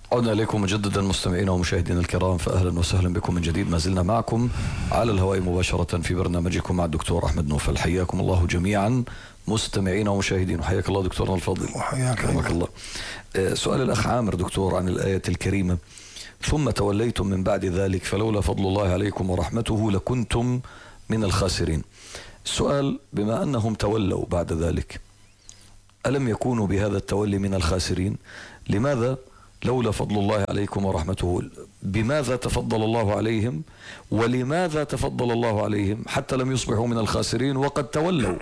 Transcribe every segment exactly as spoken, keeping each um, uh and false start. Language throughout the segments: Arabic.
عدنا إليكم مجددا مستمعينا ومشاهدينا الكرام، فأهلا وسهلا بكم من جديد. ما زلنا معكم على الهواء مباشرة في برنامجكم مع الدكتور أحمد نوفل. حياكم الله جميعا مستمعين ومشاهدين، وحياك الله دكتورنا الفاضل. وحياك الله. سؤال الأخ عامر دكتور عن الآية الكريمة: ثم توليتم من بعد ذلك فلولا فضل الله عليكم ورحمته لكنتم من الخاسرين. السؤال: بما أنهم تولوا بعد ذلك، ألم يكونوا بهذا التولي من الخاسرين؟ لماذا لولا فضل الله عليكم ورحمته؟ بماذا تفضل الله عليهم؟ ولماذا تفضل الله عليهم حتى لم يصبحوا من الخاسرين وقد تولوا؟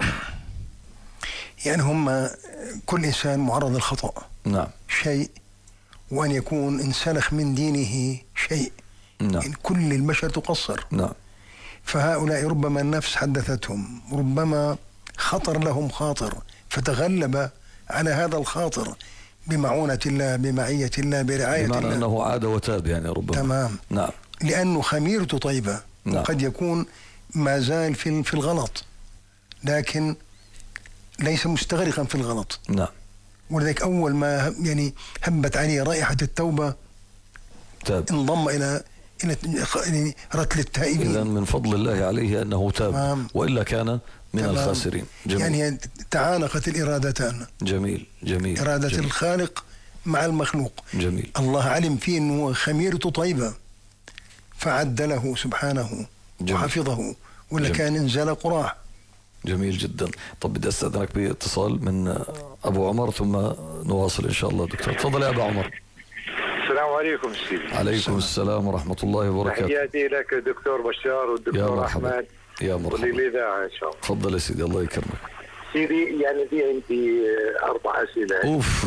يعني هم كل إنسان معرض للخطأ. نعم. شيء، وأن يكون انسلخ من دينه شيء. نعم. يعني كل البشر تقصر. نعم. فهؤلاء ربما النفس حدثتهم، ربما خطر لهم خاطر فتغلب على هذا الخاطر بمعونة الله، بمعية الله، برعاية الله، بمعنى أنه عاد وتاب يعني ربما. تمام. نعم. لأنه خميرته طيبة. نعم. وقد يكون ما زال في في الغلط، لكن ليس مستغرقا في الغلط. نعم. ولذلك أول ما يعني هبت عليه رائحة التوبة تاب، انضم إلى إلى رتل التائبين. إذن من فضل الله عليه أنه تاب. تمام. وإلا كان من تمام. الخاسرين. جميل. يعني تعانقت الإرادتان. جميل جميل. إرادة جميل. الخالق مع المخلوق. جميل. الله علم فيه أنه خميرته طيبة فعدله سبحانه. جميل. وحفظه، ولا جميل. كان انزل قراح. جميل جدا. طب بدي استاذنك باتصال من ابو عمر ثم نواصل ان شاء الله. دكتور تفضل يا ابو عمر. السلام عليكم سيدي. عليكم السلام, السلام ورحمه الله وبركاته. تحياتي لك دكتور بشار والدكتور احمد. يا مرحبا. وللاذاعه ان شاء الله. تفضل يا سيدي، الله يكرمك. سيدي يعني في عندي اربع اسئله. اوف.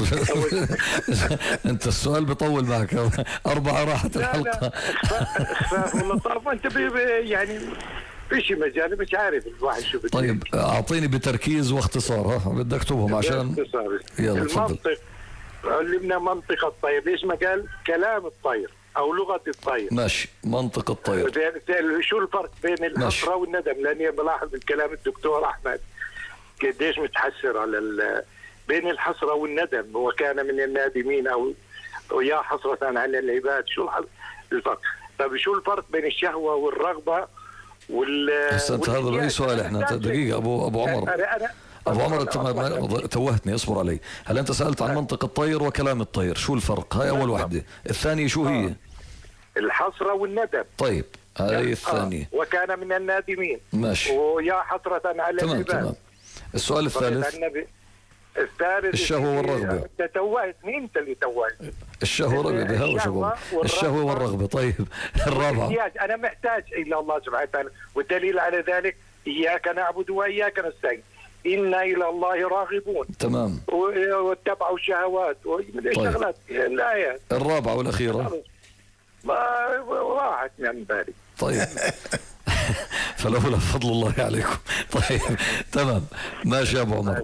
انت السؤال بيطول معك. اربعه راحت الحلقه. لا والله طب انت يعني فيش مجال مش عارف الواحد شو بده. طيب اعطيني بتركيز واختصار، ها بدك تكتبهم عشان اختصار. يلا تفضل. المنطق، علمنا منطق الطير، ليش ما قال كلام الطير او لغه الطير؟ ماشي، منطق الطير. شو الفرق بين الحسره والندم؟ لاني بلاحظ من كلام الدكتور احمد قديش متحسر على بين الحسره والندم. وكان من النادمين او ويا حسره على العباد. شو الفرق؟ طيب شو الفرق بين الشهوه والرغبه وال أحسنت. هذا رأي سؤال. احنا دقيقة أبو أبو عمر. أنا أنا أبو عمر أنت توهتني، اصبر علي. هل أنت سألت عن منطق الطير وكلام الطير؟ شو الفرق؟ هاي أول واحدة. الثانية شو هي؟ الحسرة والندم. طيب هاي الثانية. وكان من النادمين. ماشي. ويا حسرة على تمام العباد. تمام. السؤال الثالث. الثالث الشهوة والرغبة. انت توهت. مين انت اللي توهت؟ الشهوة والرغبة. هو شباب. الشهوة والرغبة. طيب الرابعة. انا محتاج الى الله سبحانه وتعالى، والدليل على ذلك اياك نعبد واياك نستعين، انا الى الله راغبون. تمام. واتبعوا الشهوات والشغلات. طيب. الايات الرابعة والأخيرة ما راحت من بالي. طيب. فلولا فضل الله عليكم. طيب تمام ماشي يا ابو عمر.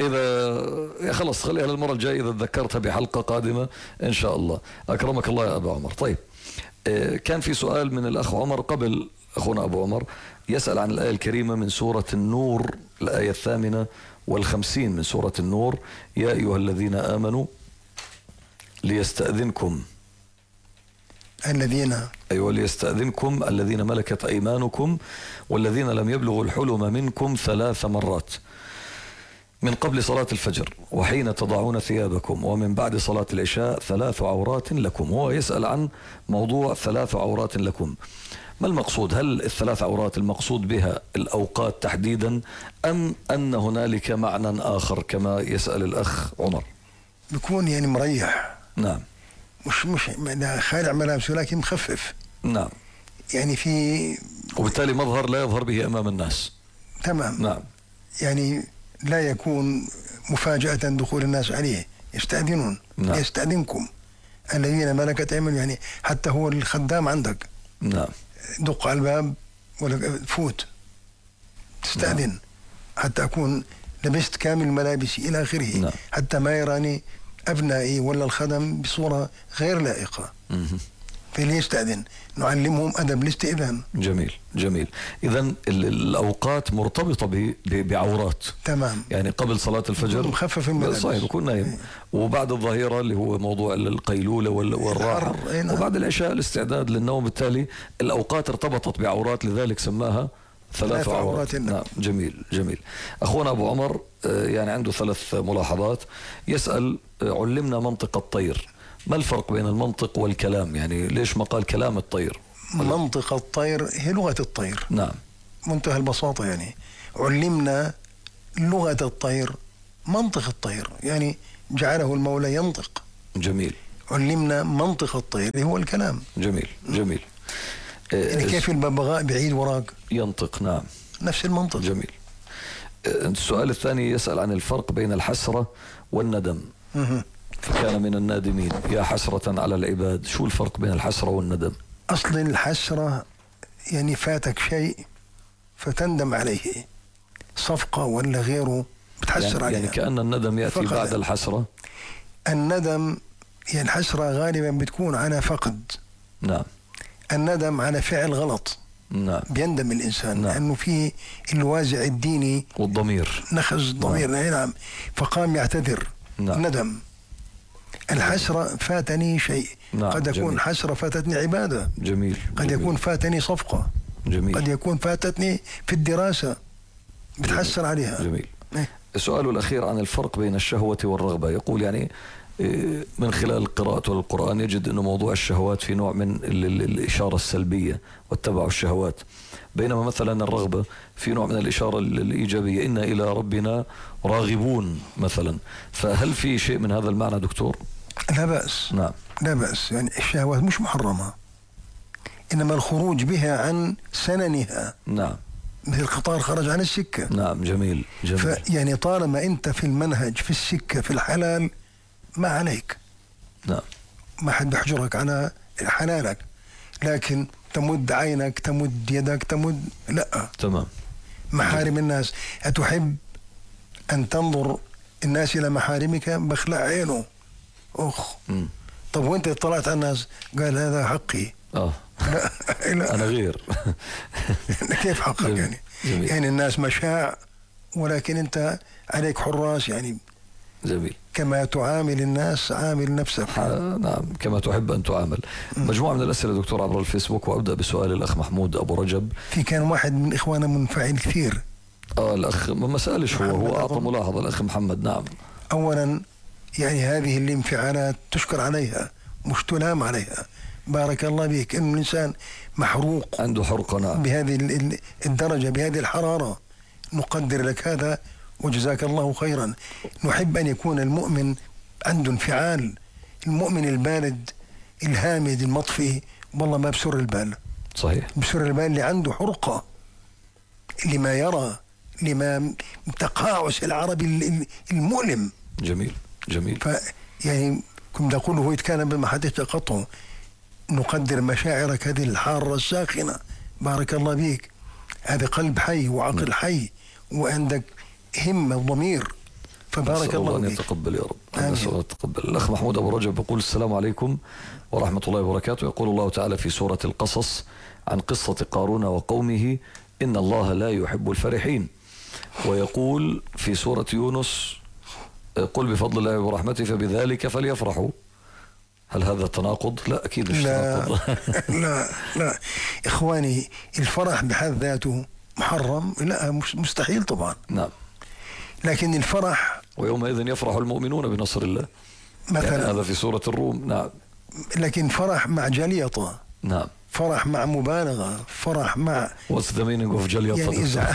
اذا خلص خليها للمره الجايه اذا تذكرتها بحلقه قادمه ان شاء الله. اكرمك الله يا ابو عمر. طيب كان في سؤال من الاخ عمر قبل اخونا ابو عمر، يسال عن الايه الكريمه من سوره النور، الايه الثامنه والخمسين من سوره النور: يا ايها الذين امنوا ليستاذنكم الذين أيوة ليستأذنكم الذين ملكت أيمانكم والذين لم يبلغوا الحلم منكم ثلاث مرات من قبل صلاة الفجر وحين تضعون ثيابكم ومن بعد صلاة العشاء ثلاث عورات لكم. هو يسأل عن موضوع ثلاث عورات لكم. ما المقصود؟ هل الثلاث عورات المقصود بها الأوقات تحديدا أم أن هنالك معنى آخر كما يسأل الأخ عمر؟ بيكون يعني مريح. نعم. مش مش خالع ملابسه لكن مخفف. نعم. يعني في وبالتالي مظهر لا يظهر به أمام الناس. تمام. نعم. يعني لا يكون مفاجأة دخول الناس عليه. يستأذنون. نعم. يستأذنكم الذين ملكت أيمانكم، يعني حتى هو الخدام عندك. نعم. دق على الباب ولا فوت تستأذن. نعم. حتى أكون لبست كامل ملابسي إلى آخره. نعم. حتى ما يراني أبنائي ولا الخدم بصورة غير لائقة. مه. فليستأذن، نعلمهم أدب الاستئذان. جميل جميل. إذن الأوقات مرتبطة ب- ب- بعورات. تمام. يعني قبل صلاة الفجر مخفف الملابس. صحيح بكون نايم، وبعد الظهيرة اللي هو موضوع القيلولة وال- والراحة، وبعد العشاء الاستعداد للنوم. بالتالي الأوقات ارتبطت بعورات، لذلك سماها ثلاث عورات. نعم جميل جميل. أخونا أبو عمر آه، يعني عنده ثلاث ملاحظات. يسأل آه، علمنا منطق الطير، ما الفرق بين المنطق والكلام؟ يعني ليش ما قال كلام الطير؟ منطق الطير هي لغة الطير. نعم. منتهى البساطة. يعني علمنا لغة الطير، منطق الطير، يعني جعله المولى ينطق. جميل. علمنا منطق الطير هو الكلام. جميل جميل. يعني كيف الببغاء بعيد وراك ينطق. نعم نفس المنطق. جميل. السؤال الثاني يسأل عن الفرق بين الحسرة والندم. مه. فكان من النادمين يا حسرة على العباد. شو الفرق بين الحسرة والندم؟ أصل الحسرة يعني فاتك شيء فتندم عليه، صفقة ولا غيره بتحسر يعني, عليها. يعني كأن الندم يأتي فقد. بعد الحسرة. الندم يعني الحسرة غالبا بتكون على فقد. نعم. الندم على فعل غلط. نعم. بيندم الإنسان نعم. لأنه فيه الوازع الديني والضمير، نخز الضمير. نعم. نعم فقام يعتذر. نعم. ندم. الحسرة فاتني شيء. نعم. قد يكون جميل. حسرة فاتتني عبادة. جميل. قد جميل. يكون فاتني صفقة. جميل. قد يكون فاتتني في الدراسة بتحسر عليها. جميل. إيه؟ السؤال الأخير عن الفرق بين الشهوة والرغبة. يقول يعني إيه، من خلال قراءته للقرآن يجد أن موضوع الشهوات في نوع من ال- ال- الإشارة السلبية واتبعوا الشهوات، بينما مثلا الرغبة في نوع من الإشارة ال- الإيجابية، إنا إلى ربنا راغبون مثلا. فهل في شيء من هذا المعنى دكتور؟ لا بأس. نعم. لا بأس. يعني الشهوات مش محرمة، إنما الخروج بها عن سننها. نعم. مثل القطار خرج عن السكة. نعم. جميل جميل. فيعني طالما أنت في المنهج في السكة في الحلال ما عليك. نعم. ما حد بيحجرك على حلالك، لكن تمد عينك تمد يدك تمد لا. تمام. محارم الناس، أتحب أن تنظر الناس إلى محارمك؟ بخلع عينه. أخ. مم. طب وانت اطلعت على الناس قال هذا حقي. آه. لا, لا. أنا غير. كيف حقك؟ جميل. يعني جميل. يعني الناس مشاع ولكن انت عليك حراس. يعني جميل. كما تعامل الناس عامل نفسك. آه نعم كما تحب أن تعامل. مجموعة من الأسئلة دكتور عبر الفيسبوك، وأبدأ بسؤال الأخ محمود أبو رجب. في كان واحد من إخواننا منفعل كثير. آه الأخ ما سألش، هو هو أعطى ملاحظة الأخ محمد. نعم. أولا يعني هذه الانفعالات تشكر عليها مش تلام عليها. بارك الله بك إن الإنسان محروق عنده حرقة. نعم. بهذه ال- الدرجة بهذه الحرارة، نقدر لك هذا وجزاك الله خيرا. نحب أن يكون المؤمن عنده انفعال. المؤمن البارد الهامد المطفئ والله ما بسر البال. صحيح. بسر البال اللي عنده حرقة لما يرى، لما تقاعس العربي ال- ال- المؤلم. جميل جميل. ف يعني كنت أقول هو يتكلم بمحادثة قطعه. نقدر مشاعرك هذه الحارة الساخنة. بارك الله بيك. هذا قلب حي وعقل حي وعندك همة وضمير. فبارك الله أن بيك. يتقبل يا رب. آمين. نسأل الله يتقبل. الأخ محمود أبو رجب يقول السلام عليكم ورحمة الله وبركاته. يقول الله تعالى في سورة القصص عن قصة قارون وقومه إن الله لا يحب الفرحين، ويقول في سورة يونس قل بفضل الله ورحمته فبذلك فليفرحوا. هل هذا تناقض؟ لا أكيد مش لا تناقض. لا لا إخواني، الفرح بحد ذاته محرم؟ لا مش مستحيل طبعا. نعم. لكن الفرح ويومئذ يفرح المؤمنون بنصر الله مثلا يعني هذا في سورة الروم. نعم. لكن فرح مع جليطة، نعم. فرح مع مبالغة، فرح مع What's the meaning of جليطة؟ يعني إزع...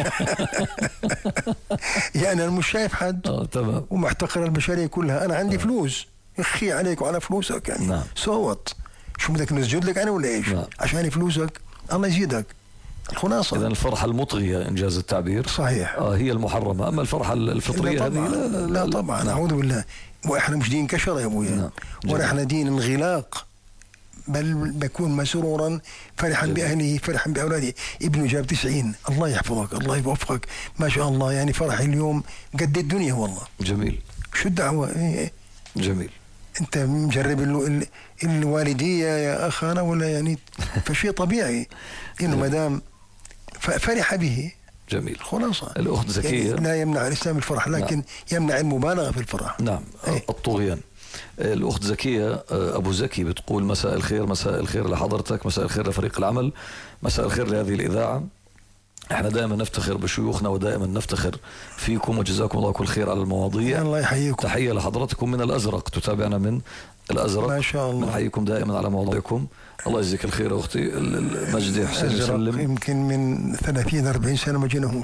يعني أنا مش شايف حد آه تمام. ومحتقر البشرية كلها. أنا عندي آه. فلوس يخي عليك وعلى فلوسك يعني. نعم. صوت شو بدك نسجد لك أنا ولا إيش؟ نعم. عشان فلوسك الله يزيدك. الخلاصة إذا الفرحة المطغية إنجاز التعبير صحيح آه هي المحرمة، أما الفرحة الفطرية هذه لا, لا, لا, لا طبعا. نعم. أعوذ بالله. وإحنا مش دين كشرة يا أبويا. نعم. ونحن دين انغلاق، بل بكون مسرورا فرحا جميل. بأهله فرحا بأولاده. ابنه جاب تسعين، الله يحفظك الله يوفقك ما شاء الله. يعني فرح اليوم قد الدنيا والله. جميل. شو الدعوة؟ إيه. جميل. أنت مجرب ال... الوالدية يا أخانا ولا يعني فشيء طبيعي إنه ما دام فرح به. جميل. خلاصة الأخت زكية يعني لا يمنع الإسلام الفرح، لكن نعم. يمنع المبالغة في الفرح. نعم. ايه؟ الطغيان. الأخت زكية أبو زكي بتقول مساء الخير. مساء الخير لحضرتك، مساء الخير لفريق العمل، مساء الخير لهذه الإذاعة. احنا دائما نفتخر بشيوخنا ودائما نفتخر فيكم، وجزاكم الله كل خير على المواضيع. الله يحييكم. تحية لحضرتكم من الأزرق، تتابعنا من الأزرق ما شاء الله. نحييكم دائما على مواضيعكم. الله يجزيك الخير أختي مجدي حسين يسلم. يمكن من ثلاثين أربعين سنة ما جيناهوش.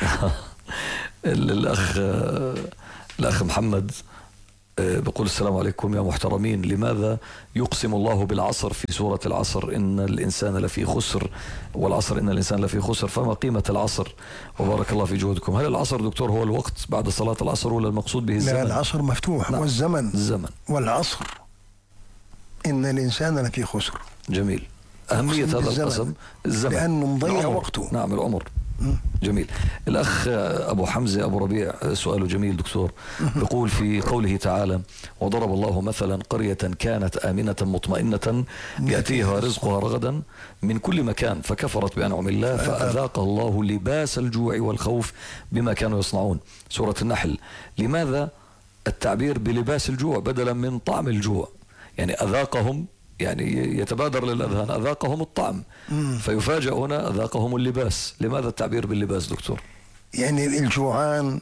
الأخ الأخ محمد بقول السلام عليكم يا محترمين، لماذا يقسم الله بالعصر في سورة العصر إن الإنسان لفي خسر، والعصر إن الإنسان لفي خسر، فما قيمة العصر؟ وبارك الله في جهودكم. هل العصر دكتور هو الوقت بعد صلاة العصر ولا المقصود به الزمن؟ لا، العصر مفتوح. نعم. والزمن الزمن والعصر إن الإنسان لفي خسر. جميل. أهمية هذا القسم الزمن لأنه مضيع وقته. نعم العمر. جميل. الأخ أبو حمزة أبو ربيع سؤاله جميل دكتور، يقول في قوله تعالى وضرب الله مثلا قرية كانت آمنة مطمئنة يأتيها رزقها رغدا من كل مكان فكفرت بأنعم الله فأذاقها الله لباس الجوع والخوف بما كانوا يصنعون. سورة النحل. لماذا التعبير بلباس الجوع بدلا من طعم الجوع؟ يعني أذاقهم، يعني يتبادر للأذهان أذاقهم الطعم، مم. فيفاجأ هنا أذاقهم اللباس. لماذا التعبير باللباس دكتور؟ يعني الجوعان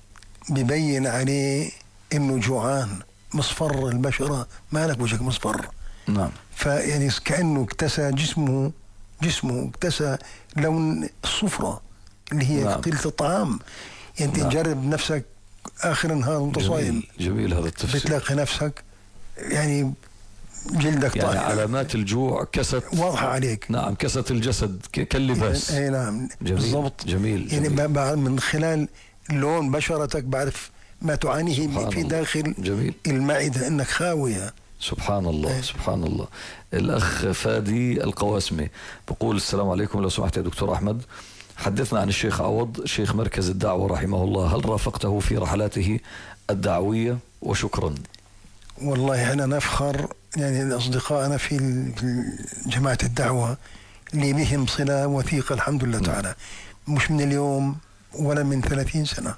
ببين عليه إنه جوعان، مصفر البشرة، ما لك وجهك مصفر. نعم. فيعني كأنه اكتسى جسمه جسمه اكتسى لون الصفرة اللي هي نعم. قلة الطعام. يعني نعم. تجرب نفسك آخر النهار وانت صايم. جميل هذا التفسير. بتلاقي نفسك يعني جلدك يعني طاير، علامات الجوع كست واضحة عليك. نعم، كست الجسد كاللباس. اي نعم بالضبط. جميل. يعني جميل. من خلال لون بشرتك بعرف ما تعانيه في داخل جميل. المعدة انك خاوية. سبحان الله. أي. سبحان الله. الأخ فادي القواسمي بقول السلام عليكم، لو سمحت يا دكتور أحمد حدثنا عن الشيخ عوض شيخ مركز الدعوة رحمه الله، هل رافقته في رحلاته الدعوية؟ وشكرا. والله أنا نفخر يعني أصدقائنا في جماعة الدعوة اللي بهم صلة وثيقة الحمد لله تعالى، مش من اليوم ولا من ثلاثين سنة،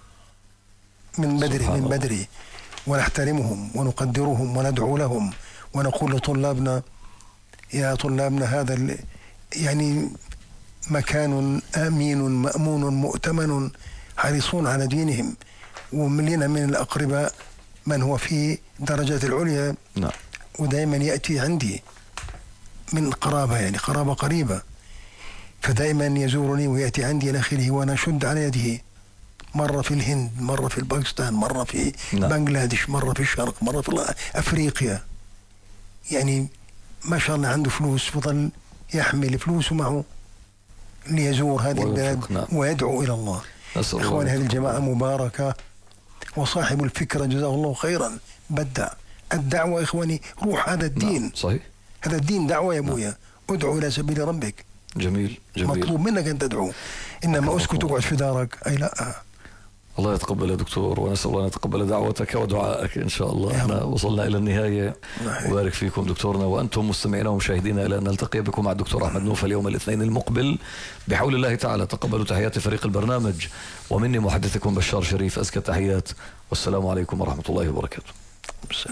من بدري من بدري، ونحترمهم ونقدرهم وندعو لهم ونقول لطلابنا يا طلابنا هذا يعني مكان آمين مأمون مؤتمن، حريصون على دينهم، وملينا من الأقرباء من هو في درجات العليا. نعم. ودائما يأتي عندي من قرابة، يعني قرابة قريبة، فدائما يزورني ويأتي عندي إلى آخره، وأنا أشد على يده، مرة في الهند، مرة في الباكستان، مرة في نعم. بنغلاديش، مرة في الشرق، مرة في أفريقيا. يعني ما شاء الله عنده فلوس، فضل يحمل فلوسه معه ليزور هذه البلاد نعم. ويدعو إلى الله. إخواني هذه الجماعة مباركة، وصاحب الفكرة جزاه الله خيرا بدع. الدعوة إخواني روح هذا الدين. نعم. صحيح. هذا الدين دعوة يا أبويا. نعم. ادعو إلى سبيل ربك. جميل. جميل. مطلوب منك أن تدعو، إنما أسكت وقعد في دارك أي لا. الله يتقبل يا دكتور، ونسأل الله أن يتقبل دعوتك ودعائك إن شاء الله. احنا وصلنا إلى النهاية. وبارك فيكم دكتورنا وأنتم مستمعينا ومشاهدينا، إلى أن نلتقي بكم مع الدكتور أحمد نوفل يوم الاثنين المقبل بحول الله تعالى. تقبلوا تحيات فريق البرنامج، ومني محدثكم بشار شريف أزكى التحيات، والسلام عليكم ورحمة الله وبركاته.